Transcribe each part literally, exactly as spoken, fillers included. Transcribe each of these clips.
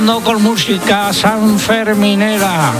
Con música sanferminera.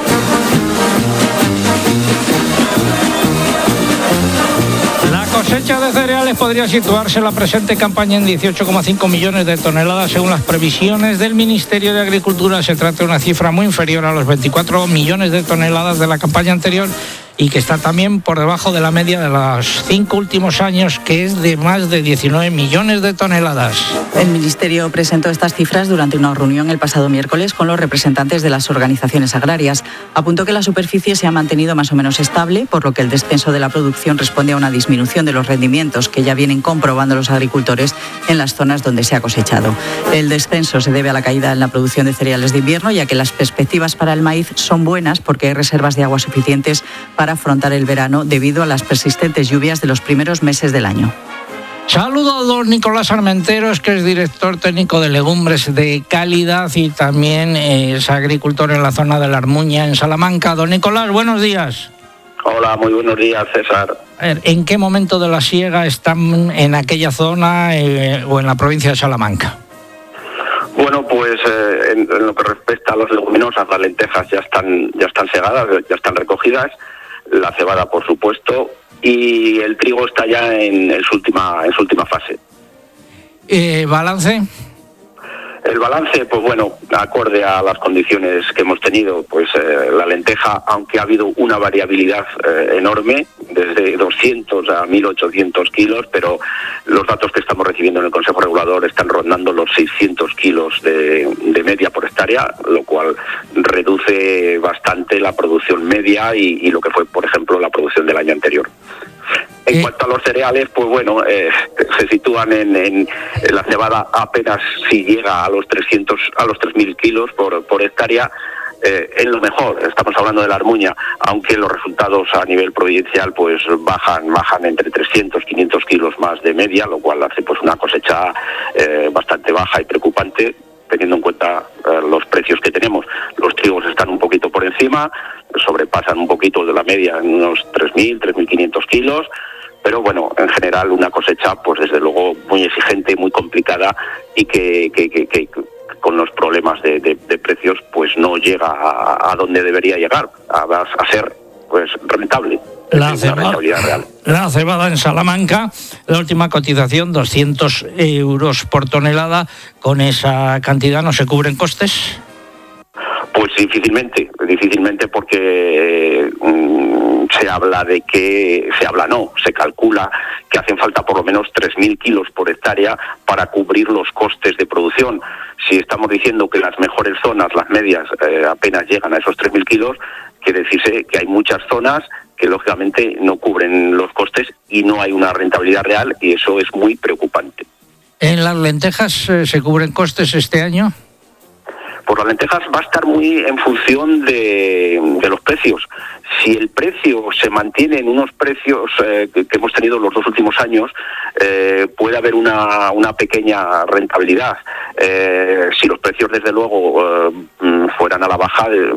La cosecha de cereales podría situarse en la presente campaña en dieciocho coma cinco millones de toneladas según las previsiones del Ministerio de Agricultura. Se trata de una cifra muy inferior a los veinticuatro millones de toneladas de la campaña anterior y que está también por debajo de la media de los cinco últimos años, que es de más de diecinueve millones de toneladas. El Ministerio presentó estas cifras durante una reunión el pasado miércoles con los representantes de las organizaciones agrarias. Apuntó que la superficie se ha mantenido más o menos estable, por lo que el descenso de la producción responde a una disminución de los rendimientos que ya vienen comprobando los agricultores en las zonas donde se ha cosechado. El descenso se debe a la caída en la producción de cereales de invierno, ya que las perspectivas para el maíz son buenas porque hay reservas de agua suficientes para afrontar el verano debido a las persistentes lluvias de los primeros meses del año. Saludo a don Nicolás Armenteros, que es director técnico de legumbres de Calidad y también es agricultor en la zona de la Armuña, en Salamanca. Don Nicolás, buenos días. Hola, muy buenos días, César. A ver, ¿en qué momento de la siega están en aquella zona eh, o en la provincia de Salamanca? Bueno, pues eh, en, en lo que respecta a las leguminosas, las lentejas ya están ya están segadas, ya están recogidas, la cebada, por supuesto, y el trigo está ya en, en su última en su última fase. Eh, ¿Balance? El balance, pues bueno, acorde a las condiciones que hemos tenido, pues eh, la lenteja, aunque ha habido una variabilidad eh, enorme, desde doscientos a mil ochocientos kilos, pero los datos que estamos recibiendo en el Consejo Regulador están rondando los seiscientos kilos de, de media por hectárea, lo cual reduce bastante la producción media y, y lo que fue, por ejemplo, la producción del año anterior. En ¿Eh? cuanto a los cereales, pues bueno, eh, se sitúan en, en, en la cebada apenas si llega a los trescientos, a los tres mil kilos por, por hectárea, eh, en lo mejor. Estamos hablando de la Armuña, aunque los resultados a nivel provincial pues bajan, bajan entre trescientos, quinientos kilos más de media, lo cual hace pues una cosecha eh, bastante baja y preocupante, teniendo en cuenta eh, los precios que tenemos. Los trigos están un poquito por encima, sobrepasan un poquito de la media en unos tres mil, tres mil quinientos kilos, pero bueno, en general una cosecha pues desde luego muy exigente, muy complicada y que, que, que, que con los problemas de, de, de precios pues no llega a, a donde debería llegar, a, a ser pues rentable. La cebada, la cebada en Salamanca, la última cotización doscientos euros por tonelada. ¿Con esa cantidad no se cubren costes? Pues difícilmente, difícilmente porque mmm, se habla de que, se habla no, se calcula que hacen falta por lo menos tres mil kilos por hectárea para cubrir los costes de producción. Si estamos diciendo que las mejores zonas, las medias, eh, apenas llegan a esos tres mil kilos, quiere decirse que hay muchas zonas que lógicamente no cubren los costes y no hay una rentabilidad real, y eso es muy preocupante. ¿En las lentejas eh, se cubren costes este año? Pues las lentejas va a estar muy en función de, de los precios. Si el precio se mantiene en unos precios eh, que, que hemos tenido los dos últimos años, eh, puede haber una, una pequeña rentabilidad. Eh, si los precios, desde luego, eh, fueran a la baja, eh,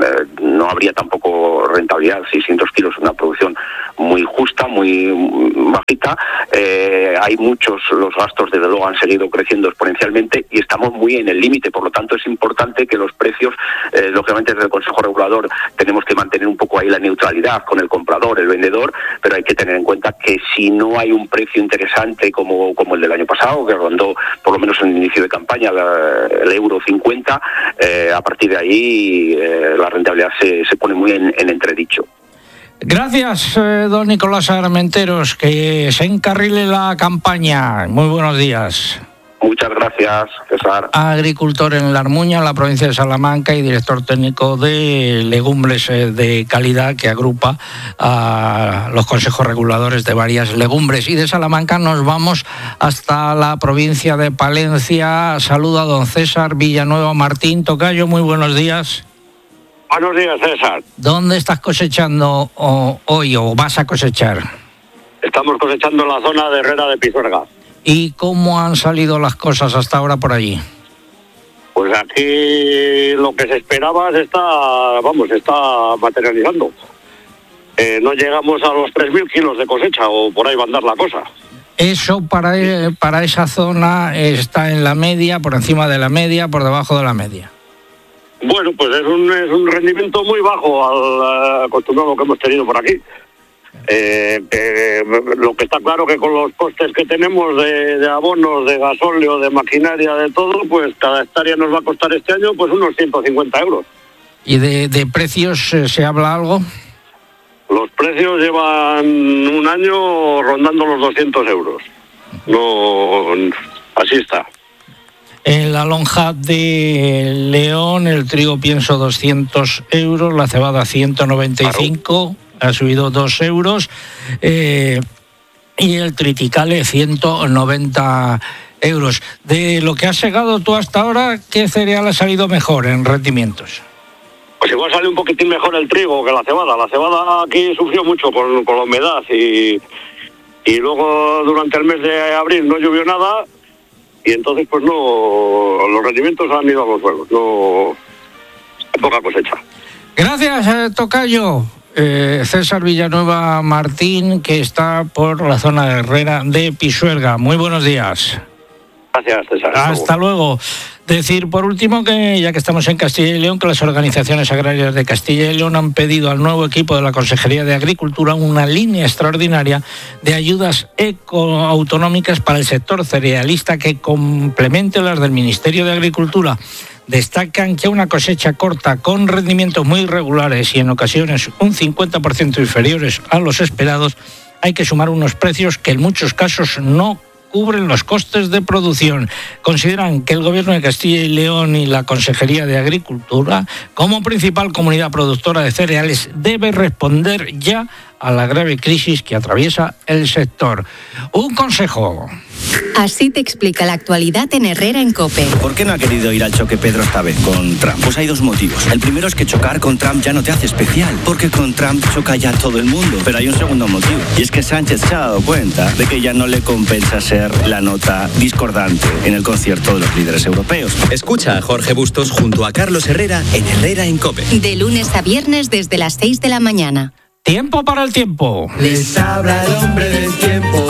no habría tampoco rentabilidad. seiscientos kilos, una producción muy justa, muy bajita. Eh, hay muchos, los gastos, desde luego, han seguido creciendo exponencialmente y estamos muy en el límite. Por lo tanto, es importante que los precios, eh, lógicamente, desde el Consejo Regulador tenemos que mantener un poco ahí la neutralidad con el comprador, el vendedor, pero hay que tener en cuenta que si no hay un precio interesante como, como el del año pasado, que rondó por lo menos en el inicio de campaña la, el euro cincuenta, eh, a partir de ahí eh, la rentabilidad se, se pone muy en, en entredicho. Gracias, eh, don Nicolás Armenteros, que se encarrile la campaña. Muy buenos días. Muchas gracias, César. Agricultor en la Armuña, en la provincia de Salamanca, y director técnico de legumbres de Calidad, que agrupa a los consejos reguladores de varias legumbres. Y de Salamanca nos vamos hasta la provincia de Palencia. Saludo a don César Villanueva Martín. Tocayo, muy buenos días. Buenos días, César. ¿Dónde estás cosechando o, hoy o vas a cosechar? Estamos cosechando en la zona de Herrera de Pisuerga. ¿Y cómo han salido las cosas hasta ahora por allí? Pues aquí lo que se esperaba se está, vamos, se está materializando. Eh, no llegamos a los tres mil kilos de cosecha, o por ahí va a andar la cosa. ¿Eso para, para esa zona está en la media, por encima de la media, por debajo de la media? Bueno, pues es un, es un rendimiento muy bajo al acostumbrado que hemos tenido por aquí. Eh, eh, lo que está claro que con los costes que tenemos de, de abonos, de gasóleo, de maquinaria, de todo, pues cada hectárea nos va a costar este año pues unos ciento cincuenta euros. ¿Y de, de precios eh, se habla algo? Los precios llevan un año rondando los doscientos euros. No, así está. En la lonja de León el trigo pienso doscientos euros, la cebada ciento noventa y cinco, claro. Ha subido dos euros, eh, y el triticale ciento noventa euros. De lo que has segado tú hasta ahora, ¿qué cereal ha salido mejor en rendimientos? Pues igual sale un poquitín mejor el trigo que la cebada. La cebada aquí sufrió mucho con, con la humedad y, y luego durante el mes de abril no llovió nada y entonces pues no, los rendimientos han ido a los suelos, no, poca cosecha. Gracias, eh, tocayo. Eh, César Villanueva Martín, que está por la zona de Herrera de Pisuerga. Muy buenos días. Gracias, César. Hasta luego. Decir, por último, que ya que estamos en Castilla y León, que las organizaciones agrarias de Castilla y León han pedido al nuevo equipo de la Consejería de Agricultura una línea extraordinaria de ayudas ecoautonómicas para el sector cerealista que complemente las del Ministerio de Agricultura. Destacan que una cosecha corta con rendimientos muy irregulares y en ocasiones un cincuenta por ciento inferiores a los esperados, hay que sumar unos precios que en muchos casos no cubren los costes de producción. Consideran que el Gobierno de Castilla y León y la Consejería de Agricultura, como principal comunidad productora de cereales, debe responder ya a la grave crisis que atraviesa el sector. Un consejo. Así te explica la actualidad en Herrera en COPE. ¿Por qué no ha querido ir al choque Pedro esta vez con Trump? Pues hay dos motivos. El primero es que chocar con Trump ya no te hace especial, porque con Trump choca ya todo el mundo. Pero hay un segundo motivo, y es que Sánchez se ha dado cuenta de que ya no le compensa ser la nota discordante en el concierto de los líderes europeos. Escucha a Jorge Bustos junto a Carlos Herrera en Herrera en COPE. De lunes a viernes desde las seis de la mañana. Tiempo para el tiempo. Les habla el hombre del tiempo.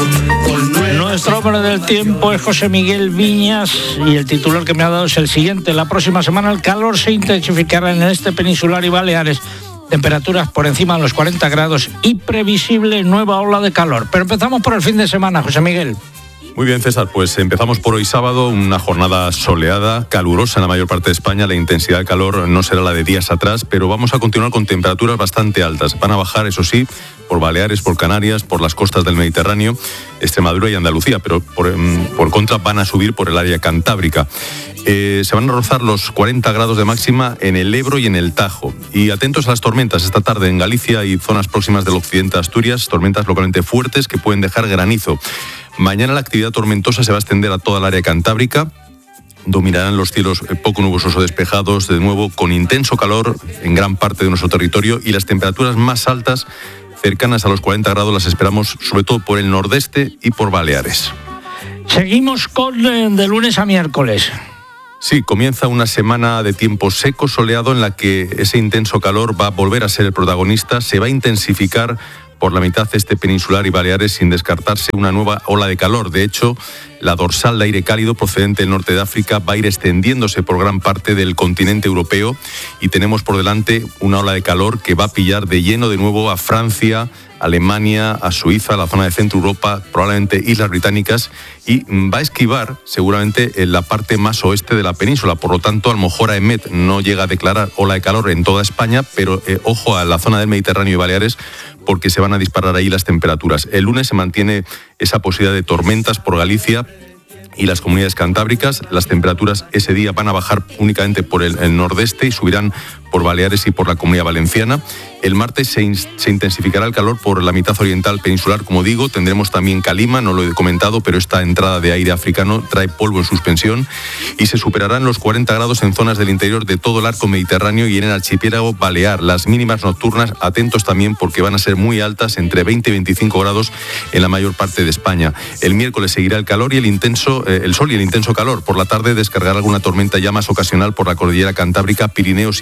Nuestro hombre del tiempo es José Miguel Viñas y el titular que me ha dado es el siguiente. La próxima semana el calor se intensificará en el este peninsular y Baleares. Temperaturas por encima de los cuarenta grados y previsible nueva ola de calor. Pero empezamos por el fin de semana, José Miguel. Muy bien, César, pues empezamos por hoy sábado, una jornada soleada, calurosa en la mayor parte de España. La intensidad del calor no será la de días atrás, pero vamos a continuar con temperaturas bastante altas. Van a bajar, eso sí, por Baleares, por Canarias, por las costas del Mediterráneo, Extremadura y Andalucía, pero por, por contra van a subir por el área cantábrica. Eh, se van a rozar los cuarenta grados de máxima en el Ebro y en el Tajo. Y atentos a las tormentas esta tarde en Galicia y zonas próximas del occidente de Asturias, tormentas localmente fuertes que pueden dejar granizo. Mañana la actividad tormentosa se va a extender a toda el área cantábrica. Dominarán los cielos poco nubosos o despejados, de nuevo con intenso calor en gran parte de nuestro territorio, y las temperaturas más altas, cercanas a los cuarenta grados, las esperamos sobre todo por el nordeste y por Baleares. Seguimos con eh, de lunes a miércoles. Sí, comienza una semana de tiempo seco, soleado, en la que ese intenso calor va a volver a ser el protagonista, se va a intensificar por la mitad este peninsular y Baleares, sin descartarse una nueva ola de calor. De hecho, la dorsal de aire cálido procedente del norte de África va a ir extendiéndose por gran parte del continente europeo y tenemos por delante una ola de calor que va a pillar de lleno de nuevo a Francia, Alemania, a Suiza, la zona de Centro Europa, probablemente Islas Británicas, y va a esquivar seguramente en la parte más oeste de la península. Por lo tanto, a lo mejor a Emet no llega a declarar ola de calor en toda España, pero eh, ojo a la zona del Mediterráneo y Baleares, porque se van a disparar ahí las temperaturas. El lunes se mantiene esa posibilidad de tormentas por Galicia y las comunidades cantábricas. Las temperaturas ese día van a bajar únicamente por el, el nordeste y subirán por Baleares y por la Comunidad Valenciana. El martes se, in, se intensificará el calor por la mitad oriental peninsular, como digo. Tendremos también calima, no lo he comentado, pero esta entrada de aire africano trae polvo en suspensión y se superarán los cuarenta grados en zonas del interior de todo el arco mediterráneo y en el archipiélago balear. Las mínimas nocturnas, atentos también porque van a ser muy altas, entre veinte y veinticinco grados en la mayor parte de España. El miércoles seguirá el calor y el intenso, eh, el sol y el intenso calor. Por la tarde descargará alguna tormenta ya más ocasional por la cordillera cantábrica, Pirineos y montañas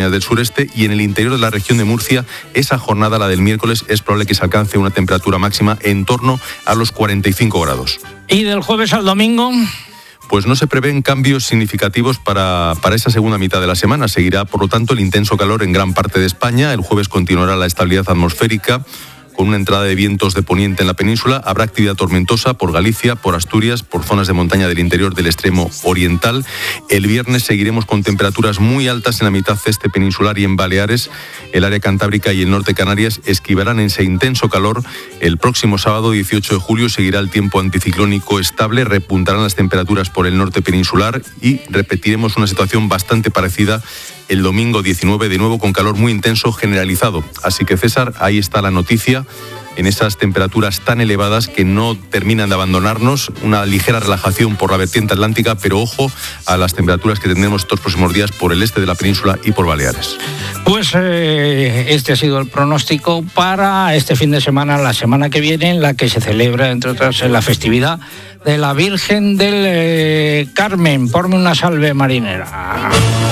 montañas del sureste, y en el interior de la región de Murcia, esa jornada, la del miércoles, es probable que se alcance una temperatura máxima en torno a los cuarenta y cinco grados. ¿Y del jueves al domingo? Pues no se prevén cambios significativos para, para esa segunda mitad de la semana. Seguirá, por lo tanto, el intenso calor en gran parte de España. El jueves continuará la estabilidad atmosférica, con una entrada de vientos de poniente en la península. Habrá actividad tormentosa por Galicia, por Asturias, por zonas de montaña del interior del extremo oriental. El viernes seguiremos con temperaturas muy altas en la mitad este peninsular y en Baleares. El área cantábrica y el norte de Canarias esquivarán ese intenso calor. El próximo sábado, dieciocho de julio, seguirá el tiempo anticiclónico estable, repuntarán las temperaturas por el norte peninsular y repetiremos una situación bastante parecida el domingo diecinueve, de nuevo con calor muy intenso generalizado. Así que, César, ahí está la noticia, en esas temperaturas tan elevadas que no terminan de abandonarnos, una ligera relajación por la vertiente atlántica, pero ojo a las temperaturas que tendremos estos próximos días por el este de la península y por Baleares. Pues eh, este ha sido el pronóstico para este fin de semana, la semana que viene, en la que se celebra, entre otras, la festividad de la Virgen del eh, Carmen. Ponme una salve marinera.